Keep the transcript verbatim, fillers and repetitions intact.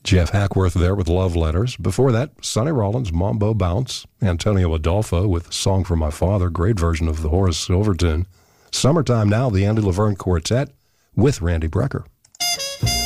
Jeff Hackworth there with Love Letters. Before that, Sonny Rollins, Mambo Bounce. Antonio Adolfo with Song for My Father, great version of the Horace Silver tune. Summertime Now, the Andy Laverne Quartet with Randy Brecker.